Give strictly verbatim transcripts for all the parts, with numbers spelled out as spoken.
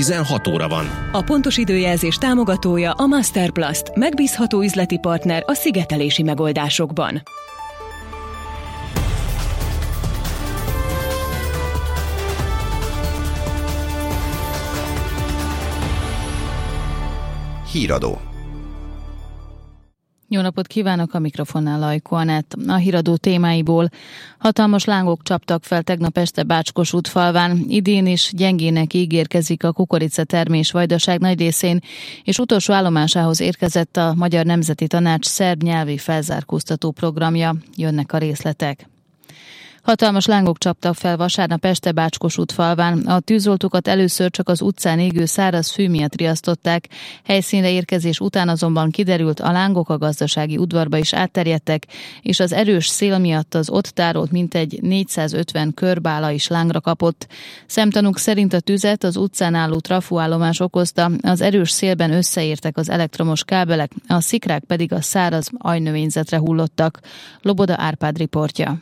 tizenhat óra van. A pontos időjelzés támogatója a Masterplast, megbízható üzleti partner a szigetelési megoldásokban. Híradó. Jó napot kívánok, a mikrofonnál Lajko Anett. A híradó témáiból: hatalmas lángok csaptak fel tegnap este Bács-Kossuth falván. Idén is gyengének ígérkezik a kukoricatermés Vajdaság nagy részén, és utolsó állomásához érkezett a Magyar Nemzeti Tanács szerb nyelvi felzárkóztató programja. Jönnek a részletek. Hatalmas lángok csaptak fel vasárnap este Bács-Kossuth falván. A tűzoltókat először csak az utcán égő száraz fű miatt riasztották. Helyszínre érkezés után azonban kiderült, a lángok a gazdasági udvarba is átterjedtek, és az erős szél miatt az ott tárolt mintegy négyszázötven körbála is lángra kapott. Szemtanúk szerint a tüzet az utcán álló trafóállomás okozta, az erős szélben összeértek az elektromos kábelek, a szikrák pedig a száraz ajnövényzetre hullottak. Loboda Árpád riportja.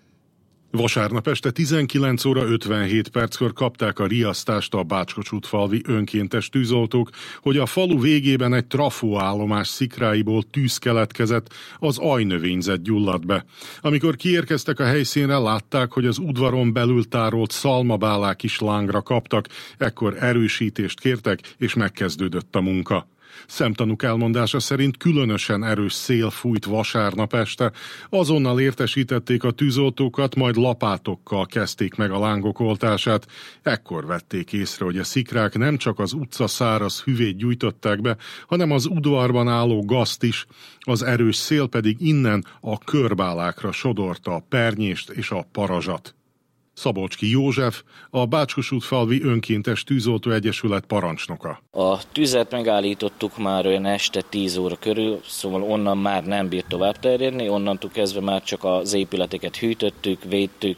Vasárnap este tizenkilenc óra ötvenhét perckor kapták a riasztást a Bács-Kossuth falvi önkéntes tűzoltók, hogy a falu végében egy trafóállomás szikráiból tűz keletkezett, az ajnövényzet gyulladt be. Amikor kiérkeztek a helyszínre, látták, hogy az udvaron belül tárolt szalmabálák is lángra kaptak, ekkor erősítést kértek, és megkezdődött a munka. Szemtanúk elmondása szerint különösen erős szél fújt vasárnap este, azonnal értesítették a tűzoltókat, majd lapátokkal kezdték meg a lángok oltását. Ekkor vették észre, hogy a szikrák nem csak az utca száraz hüvét gyújtották be, hanem az udvarban álló gazt is, az erős szél pedig innen a körbálákra sodorta a pernyést és a parazsat. Szabolcski József, a Bács-Kossuth falvi önkéntes tűzoltó egyesület parancsnoka. A tüzet megállítottuk már olyan este tíz óra körül, szóval onnan már nem bírt tovább terjedni, onnantól kezdve már csak az épületeket hűtöttük, védtük,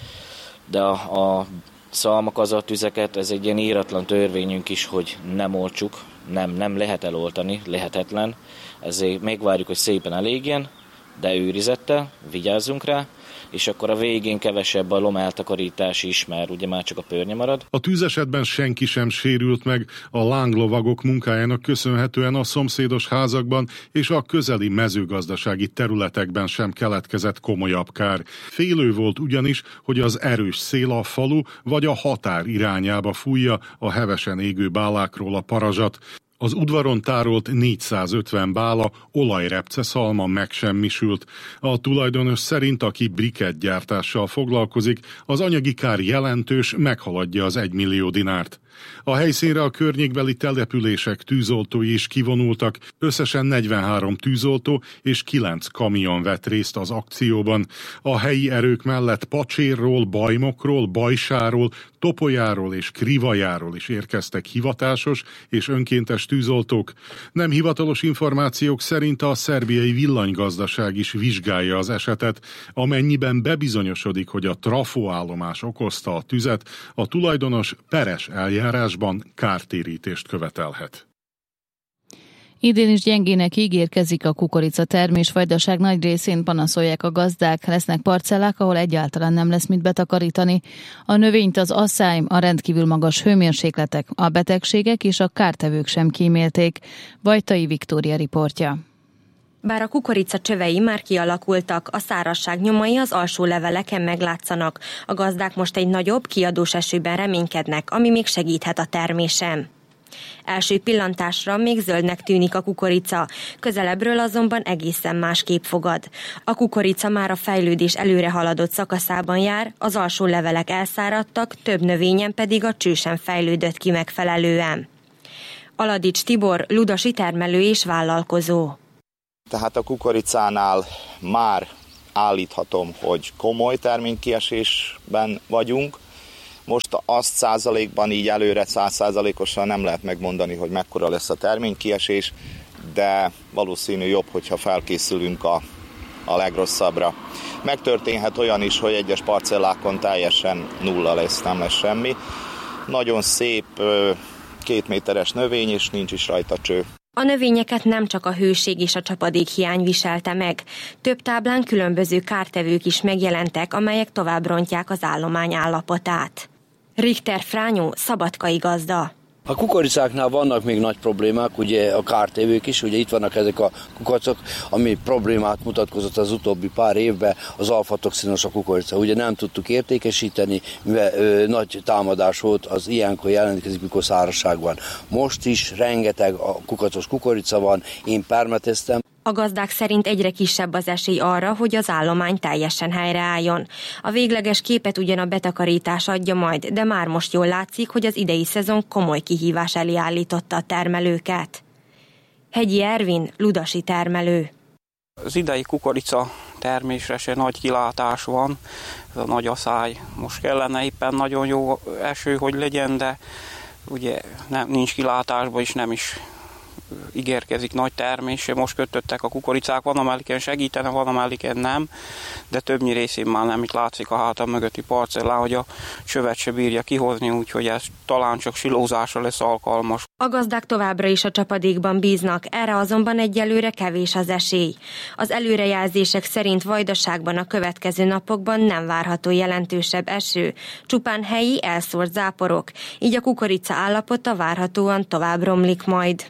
de a, a szalmakazatüzeket, ez egy ilyen íratlan törvényünk is, hogy nem oltsuk, nem, nem lehet eloltani, lehetetlen, ezért megvárjuk, hogy szépen elégjen, de őrizettel, vigyázzunk rá, és akkor a végén kevesebb a lomeltakarítás is, mert ugye már csak a pörnye marad. A tűzesetben senki sem sérült meg, a lánglovagok munkájának köszönhetően a szomszédos házakban és a közeli mezőgazdasági területekben sem keletkezett komolyabb kár. Félő volt ugyanis, hogy az erős szél a falu vagy a határ irányába fújja a hevesen égő bálákról a parazsat. Az udvaron tárolt négyszázötven bála, olajrepce szalma megsemmisült. A tulajdonos szerint, aki brikettgyártással foglalkozik, az anyagi kár jelentős, meghaladja az egymillió dinárt. A helyszínre a környékbeli települések tűzoltói is kivonultak, összesen negyvenhárom tűzoltó és kilenc kamion vett részt az akcióban. A helyi erők mellett Pacsérról, Bajmokról, Bajsáról, Topolyáról és Krivajáról is érkeztek hivatásos és önkéntes tűzoltók. Nem hivatalos információk szerint a szerbiai villanygazdaság is vizsgálja az esetet. Amennyiben bebizonyosodik, hogy a trafóállomás okozta a tüzet, a tulajdonos peres eljárásban kártérítést követelhet. Idén is gyengének ígérkezik a kukoricatermés. Vajdaság nagy részén panaszolják a gazdák, lesznek parcellák, ahol egyáltalán nem lesz mit betakarítani. A növényt az asszály, a rendkívül magas hőmérsékletek, a betegségek és a kártevők sem kímélték. Vajtai Viktória riportja. Bár a kukorica csövei már kialakultak, a szárazság nyomai az alsó leveleken meglátszanak. A gazdák most egy nagyobb, kiadós esőben reménykednek, ami még segíthet a termésen. Első pillantásra még zöldnek tűnik a kukorica, közelebbről azonban egészen más kép fogad. A kukorica már a fejlődés előre haladott szakaszában jár, az alsó levelek elszáradtak, több növényen pedig a cső sem fejlődött ki megfelelően. Aladics Tibor, ludasi termelő és vállalkozó. Tehát a kukoricánál már állíthatom, hogy komoly terménykiesésben vagyunk. Most azt százalékban így előre száz százalékosan nem lehet megmondani, hogy mekkora lesz a terménykiesés, de valószínű jobb, hogyha felkészülünk a, a legrosszabbra. Megtörténhet olyan is, hogy egyes parcellákon teljesen nulla lesz, nem lesz semmi. Nagyon szép két méteres növény, és nincs is rajta cső. A növényeket nem csak a hőség és a csapadékhiány viselte meg. Több táblán különböző kártevők is megjelentek, amelyek tovább rontják az állomány állapotát. Richter Frányó, szabadkai gazda. A kukoricáknál vannak még nagy problémák, ugye a kártévők is, ugye itt vannak ezek a kukacok, ami problémát mutatkozott az utóbbi pár évben, az alfatoxinos a kukorica. Ugye nem tudtuk értékesíteni, mivel ö, nagy támadás volt, az ilyenkor jelentkezik, mikor szárazság van. Most is rengeteg a kukacos kukorica van, én permeteztem. A gazdák szerint egyre kisebb az esély arra, hogy az állomány teljesen helyreálljon. A végleges képet ugyan a betakarítás adja majd, de már most jól látszik, hogy az idei szezon komoly kihívás elé állította a termelőket. Hegyi Ervin, ludasi termelő. Az idei kukorica termésre se nagy kilátás van, ez a nagy aszály. Most kellene éppen nagyon jó eső, hogy legyen, de ugye nem, nincs kilátásban is, nem is ígérkezik nagy termésre. Most kötöttek a kukoricák, van amelyiken segítene, van amelyiken nem, de többnyi részén már nem, itt látszik a hátam mögötti parcellán, hogy a csövet se bírja kihozni, úgyhogy ez talán csak silózásra lesz alkalmas. A gazdák továbbra is a csapadékban bíznak, erre azonban egyelőre kevés az esély. Az előrejelzések szerint Vajdaságban a következő napokban nem várható jelentősebb eső, csupán helyi elszórt záporok, így a kukorica állapota várhatóan tovább romlik majd.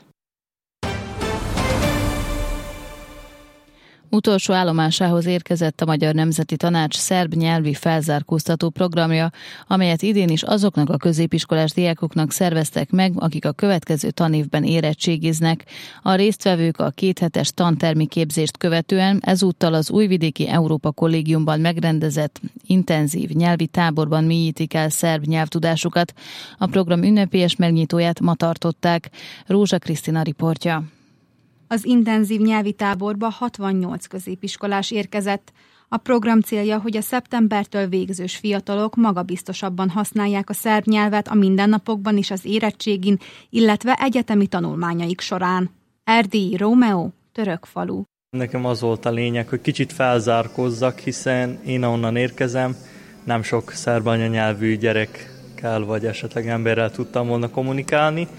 Utolsó állomásához érkezett a Magyar Nemzeti Tanács szerb nyelvi felzárkóztató programja, amelyet idén is azoknak a középiskolás diákoknak szerveztek meg, akik a következő tanévben érettségiznek. A résztvevők a kéthetes tantermi képzést követően ezúttal az Újvidéki Európa Kollégiumban megrendezett intenzív nyelvi táborban mélyítik el szerb nyelvtudásukat. A program ünnepélyes megnyitóját ma tartották. Rózsa Krisztina riportja. Az intenzív nyelvi táborba hatvannyolc középiskolás érkezett. A program célja, hogy a szeptembertől végzős fiatalok magabiztosabban használják a szerb nyelvet a mindennapokban és az érettségin, illetve egyetemi tanulmányaik során. Erdélyi Rómeó, török falu. Nekem az volt a lényeg, hogy kicsit felzárkózzak, hiszen én onnan érkezem, nem sok szerb anyanyelvű gyerekkel vagy esetleg emberrel tudtam volna kommunikálni,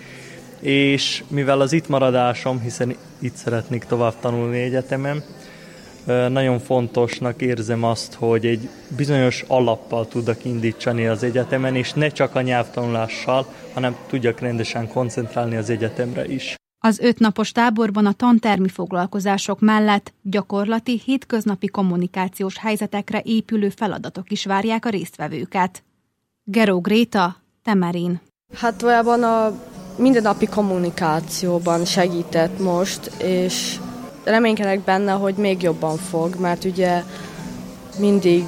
és mivel az itt maradásom, hiszen itt szeretnék tovább tanulni egyetemen, nagyon fontosnak érzem azt, hogy egy bizonyos alappal tudok indítani az egyetemen, és ne csak a nyelvtanulással, hanem tudjak rendesen koncentrálni az egyetemre is. Az ötnapos táborban a tantermi foglalkozások mellett gyakorlati, hétköznapi kommunikációs helyzetekre épülő feladatok is várják a résztvevőket. Geró Gréta, Temerin. Hát valójában a mindennapi kommunikációban segített most, és reménykedek benne, hogy még jobban fog, mert ugye mindig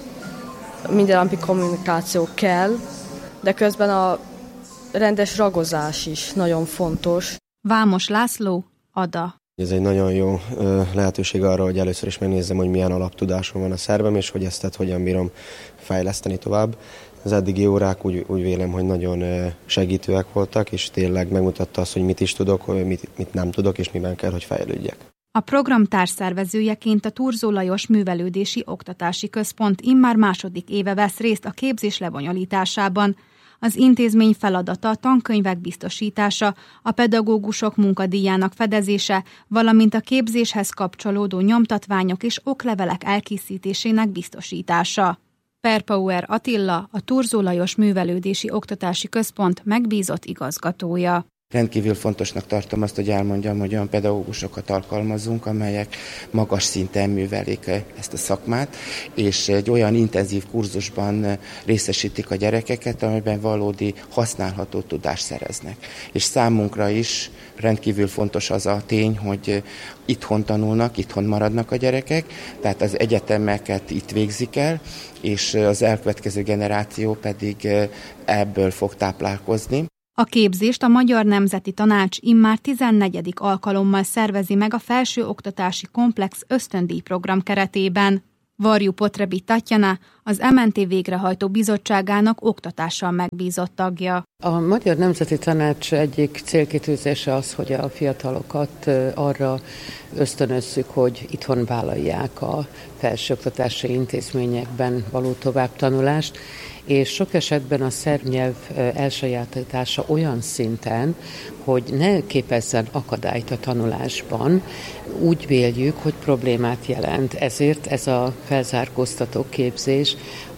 mindennapi kommunikáció kell, de közben a rendes ragozás is nagyon fontos. Vámos László, Ada. Ez egy nagyon jó lehetőség arra, hogy először is megnézzem, hogy milyen alaptudásom van a szerbem, és hogy ezt tehát hogyan bírom fejleszteni tovább. Az eddigi órák úgy, úgy vélem, hogy nagyon segítőek voltak, és tényleg megmutatta azt, hogy mit is tudok, mit, mit nem tudok, és miben kell, hogy fejlődjek. A program társszervezőjeként a Thurzó Lajos Művelődési Oktatási Központ immár második éve vesz részt a képzés lebonyolításában. Az intézmény feladata a tankönyvek biztosítása, a pedagógusok munkadíjának fedezése, valamint a képzéshez kapcsolódó nyomtatványok és oklevelek elkészítésének biztosítása. Perpauer Attila, a Thurzó Lajos Művelődési Oktatási Központ megbízott igazgatója. Rendkívül fontosnak tartom azt, hogy elmondjam, hogy olyan pedagógusokat alkalmazunk, amelyek magas szinten művelik ezt a szakmát, és egy olyan intenzív kurzusban részesítik a gyerekeket, amiben valódi használható tudást szereznek. És számunkra is rendkívül fontos az a tény, hogy itthon tanulnak, itthon maradnak a gyerekek, tehát az egyetemeket itt végzik el, és az elkövetkező generáció pedig ebből fog táplálkozni. A képzést a Magyar Nemzeti Tanács immár tizennegyedik alkalommal szervezi meg a Felsőoktatási Komplex ösztöndíjprogram keretében. Varjú Potrebi Tatjana, az em en té végrehajtó bizottságának oktatással megbízott tagja. A Magyar Nemzeti Tanács egyik célkitűzése az, hogy a fiatalokat arra ösztönözzük, hogy itthon vállalják a felsőoktatási intézményekben való továbbtanulást, és sok esetben a szerb nyelv elsajátítása olyan szinten, hogy ne képezzen akadályt a tanulásban, úgy véljük, hogy problémát jelent. Ezért ez a felzárkóztató képzés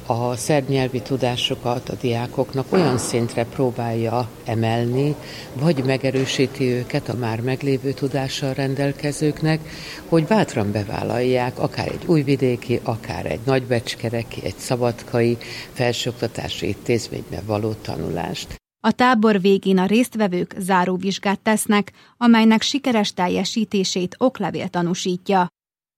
a szerb nyelvi tudásokat a diákoknak olyan szintre próbálja emelni, vagy megerősíti őket a már meglévő tudással rendelkezőknek, hogy bátran bevállalják akár egy újvidéki, akár egy nagybecskereki, egy szabadkai felsőoktatási intézményben való tanulást. A tábor végén a résztvevők záróvizsgát tesznek, amelynek sikeres teljesítését oklevél tanúsítja.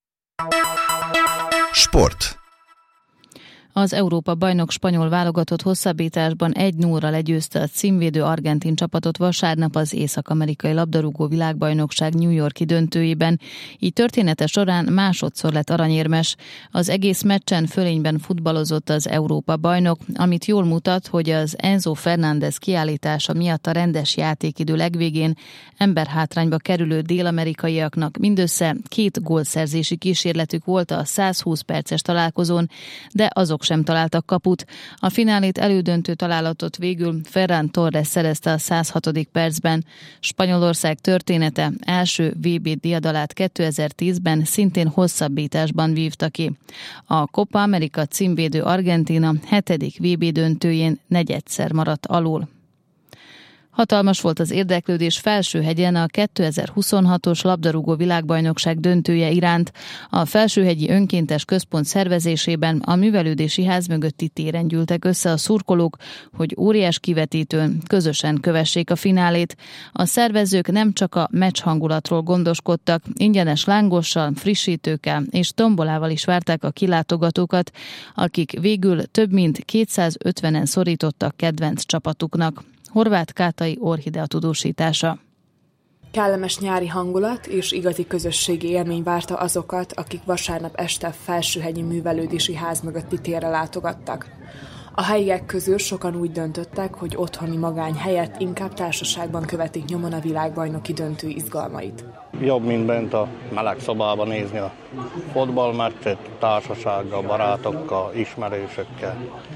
Sport. Az Európa-bajnok spanyol válogatott hosszabbításban egy nullra legyőzte a címvédő argentin csapatot vasárnap az észak-amerikai labdarúgó világbajnokság New York-i döntőjében. Így története során másodszor lett aranyérmes. Az egész meccsen fölényben futballozott az Európa-bajnok, amit jól mutat, hogy az Enzo Fernández kiállítása miatt a rendes játékidő legvégén emberhátrányba kerülő dél-amerikaiaknak mindössze két gólszerzési kísérletük volt a százhúsz perces találkozón, de azok sem találtak kaput. A finálét elődöntő találatot végül Ferran Torres szerezte a százhatodik percben. Spanyolország története első vé bé diadalát kétezer-tízben szintén hosszabbításban vívta ki. A Copa America címvédő Argentína hetedik vé bé döntőjén negyedszer maradt alul. Hatalmas volt az érdeklődés Felsőhegyen a kétezer-huszonhatos labdarúgó világbajnokság döntője iránt. A Felsőhegyi Önkéntes Központ szervezésében a művelődési ház mögötti téren gyűltek össze a szurkolók, hogy óriás kivetítőn közösen kövessék a finálét. A szervezők nem csak a meccs hangulatról gondoskodtak, ingyenes lángossal, frissítőkkel és tombolával is várták a kilátogatókat, akik végül több mint kétszázötvenen szorítottak kedvenc csapatuknak. Horváth Kátai Orhidea tudósítása. Kellemes nyári hangulat és igazi közösségi élmény várta azokat, akik vasárnap este Felsőhegyi Művelődési Ház mögötti térre látogattak. A helyiek közül sokan úgy döntöttek, hogy otthoni magány helyett inkább társaságban követik nyomon a világbajnoki döntő izgalmait. Jobb, mint bent a meleg szobában nézni a fotballmeccset, társasággal, barátokkal, ismerősökkel.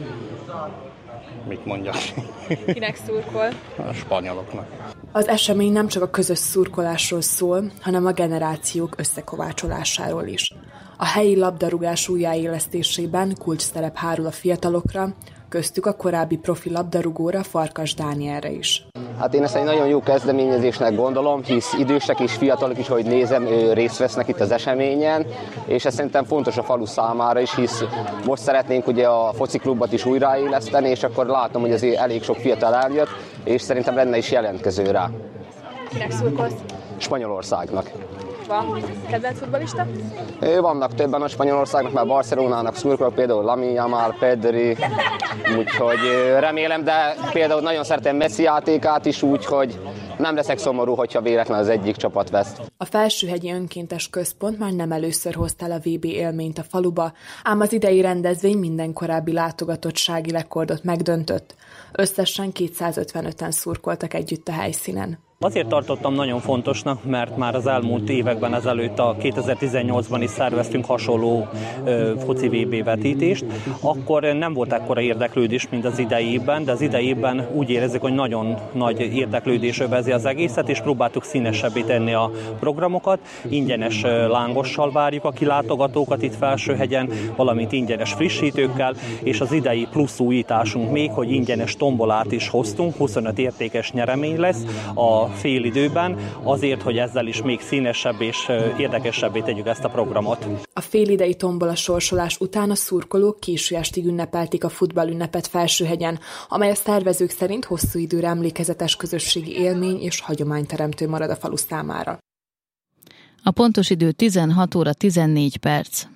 Mit mondjak? Kinek szurkol? A spanyoloknak. Az esemény nem csak a közös szurkolásról szól, hanem a generációk összekovácsolásáról is. A helyi labdarúgás újjáélesztésében kulcsszerep hárul a fiatalokra, köztük a korábbi profi labdarúgóra, Farkas Dánielre is. Hát én ezt egy nagyon jó kezdeményezésnek gondolom, hisz idősek és fiatalok is, ahogy nézem, részt vesznek itt az eseményen, és ez szerintem fontos a falu számára is, hisz most szeretnénk ugye a fociklubot is újraéleszteni, és akkor látom, hogy azért elég sok fiatal eljött, és szerintem lenne is jelentkező rá. Kinek szurkolsz? Spanyolországnak. Van kedvenc futballista? Vannak többen a Spanyolországnak, mert Barcelonának szurkolok, például Lamine Yamal, Pedri, úgyhogy remélem, de például nagyon szeretem Messi játékát is, úgyhogy nem leszek szomorú, hogyha véletlen az egyik csapat vesz. A Felsőhegyi Önkéntes Központ már nem először hozta el a vé bé élményt a faluba, ám az idei rendezvény minden korábbi látogatottsági rekordot megdöntött. Összesen kétszázötvenöten szurkoltak együtt a helyszínen. Azért tartottam nagyon fontosnak, mert már az elmúlt években ezelőtt a kétezer-tizennyolcban is szerveztünk hasonló ö, foci vé bé vetítést. Akkor nem volt ekkora érdeklődés, mint az idei évben, de az idei évben úgy érezzük, hogy nagyon nagy érdeklődés övezi az egészet, és próbáltuk színesebbé tenni a programokat. Ingyenes lángossal várjuk a kilátogatókat itt Felsőhegyen, valamint ingyenes frissítőkkel, és az idei plusz újításunk még, hogy ingyenes tombolát is hoztunk, huszonöt értékes nyeremény lesz a fél időben, azért, hogy ezzel is még színesebb és érdekesebbé tegyük ezt a programot. A félidei tombola sorsolás után a szurkolók késő estig ünnepelték a futballünnepet Felsőhegyen, amely a szervezők szerint hosszú időre emlékezetes közösségi élmény és hagyományteremtő marad a falu számára. A pontos idő tizenhat óra tizennégy perc.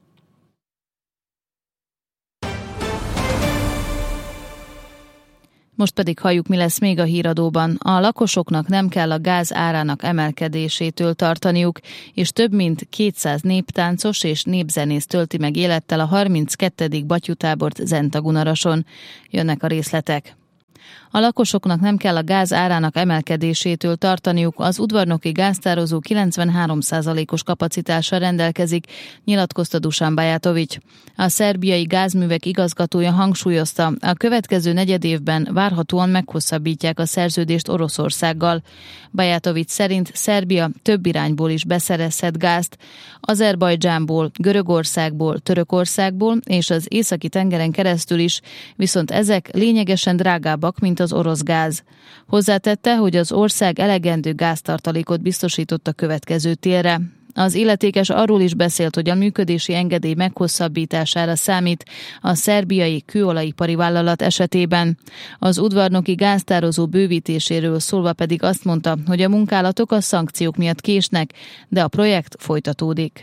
Most pedig halljuk, mi lesz még a híradóban. A lakosoknak nem kell a gáz árának emelkedésétől tartaniuk, és több mint kétszáz néptáncos és népzenész tölti meg élettel a harminckettedik batyutábort Zentagunarason. Jönnek a részletek. A lakosoknak nem kell a gáz árának emelkedésétől tartaniuk, az udvarnoki gáztározó kilencvenhárom százalékos kapacitással rendelkezik, nyilatkozta Dusan Bajatović. A szerbiai gázművek igazgatója hangsúlyozta, a következő negyedévben várhatóan meghosszabbítják a szerződést Oroszországgal. Bajatović szerint Szerbia több irányból is beszerezhet gázt, Azerbajdzsánból, Görögországból, Törökországból és az északi tengeren keresztül is, viszont ezek lényegesen drágábbak, mint az orosz gáz. Hozzátette, hogy az ország elegendő gáztartalékot biztosított a következő télre. Az illetékes arról is beszélt, hogy a működési engedély meghosszabbítására számít a szerbiai kőolajipari vállalat esetében. Az udvarnoki gáztározó bővítéséről szólva pedig azt mondta, hogy a munkálatok a szankciók miatt késnek, de a projekt folytatódik.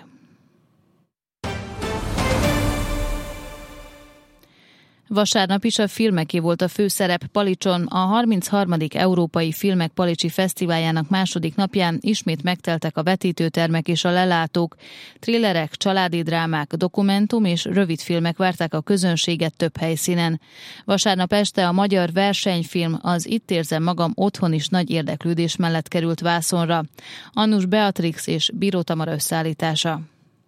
Vasárnap is a filmeké volt a főszerep Palicson. A harmincharmadik Európai Filmek Palicsi Fesztiváljának második napján ismét megteltek a vetítőtermek és a lelátók. Thrillerek, családi drámák, dokumentum és rövidfilmek várták a közönséget több helyszínen. Vasárnap este a magyar versenyfilm Az Itt érzem magam otthon is nagy érdeklődés mellett került vászonra. Annus Beatrix és Bíró Tamara összeállítása.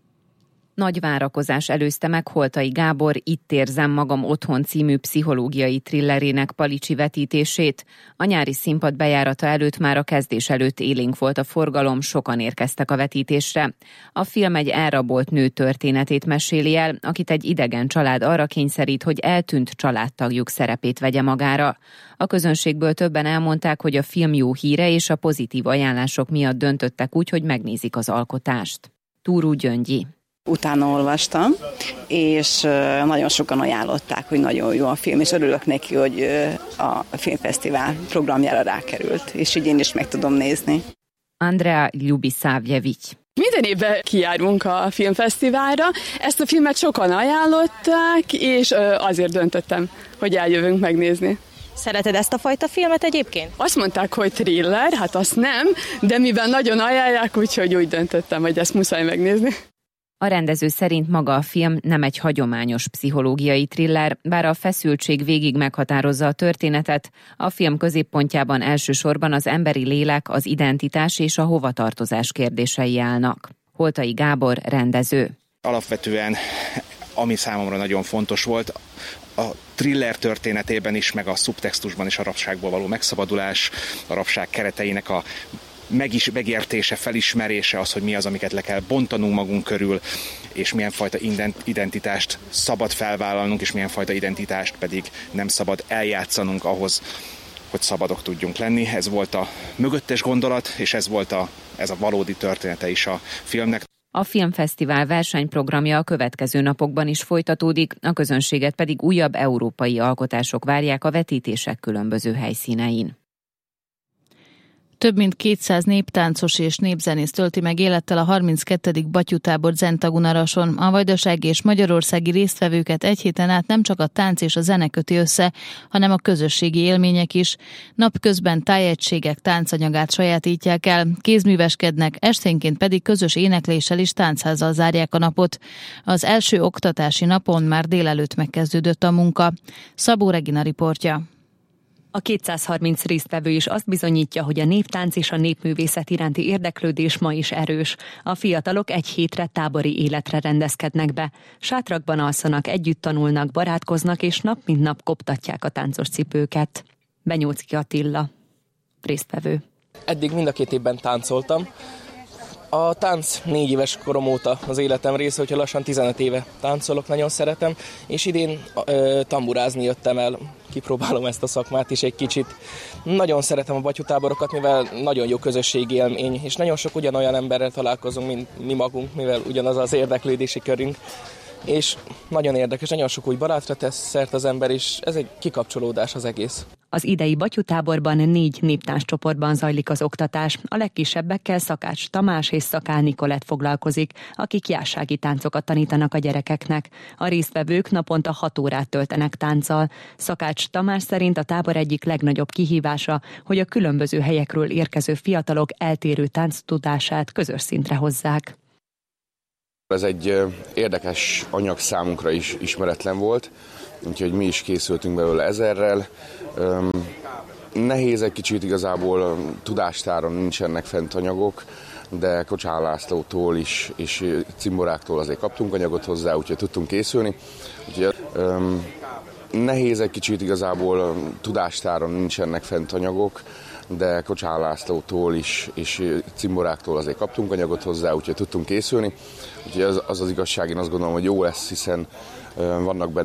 Nagy várakozás előzte meg Holtai Gábor Itt érzem magam otthon című pszichológiai thrillerének palicsi vetítését. A nyári színpad bejárata előtt már a kezdés előtt élénk volt a forgalom, sokan érkeztek a vetítésre. A film egy elrabolt nő történetét meséli el, akit egy idegen család arra kényszerít, hogy eltűnt családtagjuk szerepét vegye magára. A közönségből többen elmondták, hogy a film jó híre és a pozitív ajánlások miatt döntöttek úgy, hogy megnézik az alkotást. Túrú Gyöngyi. Utána olvastam, és nagyon sokan ajánlották, hogy nagyon jó a film, és örülök neki, hogy a filmfesztivál programjára rákerült, és így én is meg tudom nézni. Andrea Ljubisavljević. Minden évben kijárunk a filmfesztiválra, ezt a filmet sokan ajánlották, és azért döntöttem, hogy eljövünk megnézni. Szereted ezt a fajta filmet egyébként? Azt mondták, hogy thriller, hát azt nem, de mivel nagyon ajánlják, úgyhogy úgy döntöttem, hogy ezt muszáj megnézni. A rendező szerint maga a film nem egy hagyományos pszichológiai thriller, bár a feszültség végig meghatározza a történetet. A film középpontjában elsősorban az emberi lélek, az identitás és a hovatartozás kérdései állnak. Holtai Gábor rendező. Alapvetően, ami számomra nagyon fontos volt, a thriller történetében is, meg a szubtextusban is a rabságból való megszabadulás, a rabság kereteinek a meg is megértése, felismerése, az, hogy mi az, amiket le kell bontanunk magunk körül, és milyen fajta identitást szabad felvállalnunk, és milyen fajta identitást pedig nem szabad eljátszanunk ahhoz, hogy szabadok tudjunk lenni. Ez volt a mögöttes gondolat, és ez volt a, ez a valódi története is a filmnek. A filmfesztivál versenyprogramja a következő napokban is folytatódik, a közönséget pedig újabb európai alkotások várják a vetítések különböző helyszínein. Több mint kétszáz néptáncos és népzenész tölti meg élettel a harminckettedik Batyutábor Zentagунarason. A vajdasági és magyarországi résztvevőket egy héten át nem csak a tánc és a zene köti össze, hanem a közösségi élmények is. Napközben tájegységek táncanyagát sajátítják el, kézműveskednek, esténként pedig közös énekléssel és táncházzal zárják a napot. Az első oktatási napon már délelőtt megkezdődött a munka. Szabó Regina riportja. A kétszázharminc résztvevő is azt bizonyítja, hogy a néptánc és a népművészet iránti érdeklődés ma is erős. A fiatalok egy hétre tábori életre rendezkednek be. Sátrakban alszanak, együtt tanulnak, barátkoznak, és nap mint nap koptatják a táncos cipőket. Benyóczki Attila, résztvevő. Eddig mind a két évben táncoltam. A tánc négy éves korom óta az életem része, hogyha lassan tizenöt éve táncolok, nagyon szeretem, és idén ö, tamburázni jöttem el, kipróbálom ezt a szakmát is egy kicsit. Nagyon szeretem a batyutáborokat, mivel nagyon jó közösségi élmény, és nagyon sok ugyanolyan emberrel találkozunk, mint mi magunk, mivel ugyanaz az érdeklődési körünk. És nagyon érdekes, nagyon sok új barátra tesz szert az ember, és ez egy kikapcsolódás az egész. Az idei Batyutáborban négy néptáncsoportban zajlik az oktatás. A legkisebbekkel Szakács Tamás és Szakál Nikolett foglalkozik, akik jársági táncokat tanítanak a gyerekeknek. A résztvevők naponta hat órát töltenek tánccal. Szakács Tamás szerint a tábor egyik legnagyobb kihívása, hogy a különböző helyekről érkező fiatalok eltérő tánctudását közös szintre hozzák. Ez egy érdekes anyag számunkra is ismeretlen volt, úgyhogy mi is készültünk belőle ezerrel. Nehéz egy kicsit igazából, tudástáron nincsenek fent anyagok, de Kocsán Lászlótól is, és cimboráktól azért kaptunk anyagot hozzá, úgyhogy tudtunk készülni. Úgyhogy, um, nehéz egy kicsit igazából, tudástáron nincsenek fent anyagok, de Kocsán Lászlótól is, és cimboráktól azért kaptunk anyagot hozzá, úgyhogy tudtunk készülni. Úgyhogy az az, az igazság, én azt gondolom, hogy jó lesz, hiszen um, vannak benne